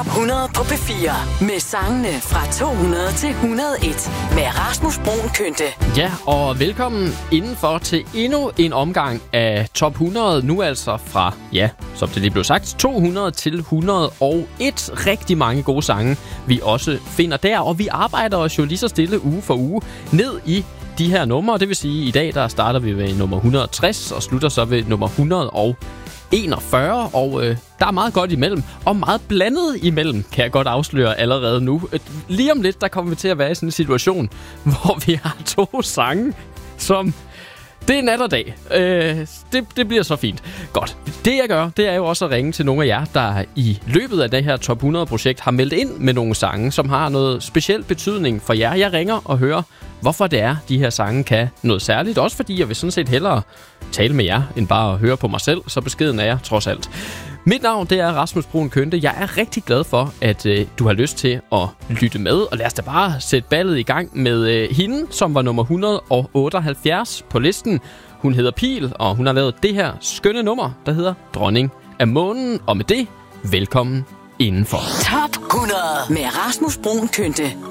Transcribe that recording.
Top 100 på P4 med sangene fra 200 til 101 med Rasmus Bruun Kønte. Ja, og velkommen indenfor til endnu en omgang af Top 100. Nu altså fra, ja, som det lige blev sagt, 200 til 101. Rigtig mange gode sange, vi også finder der. Og vi arbejder os jo lige så stille uge for uge ned i de her numre. Det vil sige, at i dag der starter vi ved nummer 160 og slutter så ved nummer 141. Og der er meget godt imellem, og meget blandet imellem, kan jeg godt afsløre allerede nu. Lige om lidt, der kommer vi til at være i sådan en situation, hvor vi har to sange, som... Det er nat og dag. Det bliver så fint. Godt. Det jeg gør, det er jo også at ringe til nogle af jer, der i løbet af det her Top 100-projekt har meldt ind med nogle sange, som har noget speciel betydning for jer. Jeg ringer og hører, hvorfor det er, de her sange kan noget særligt. Også fordi jeg vil sådan set hellere tale med jer, end bare at høre på mig selv. Så beskeden er jeg trods alt. Mit navn, det er Rasmus Bruun Kønte. Jeg er rigtig glad for, at du har lyst til at lytte med. Og lad os da bare sætte ballet i gang med hende, som var nummer 178 på listen. Hun hedder Pil, og hun har lavet det her skønne nummer, der hedder Dronning af Månen. Og med det, velkommen indenfor. Top 100 med Rasmus Bruun Kønte.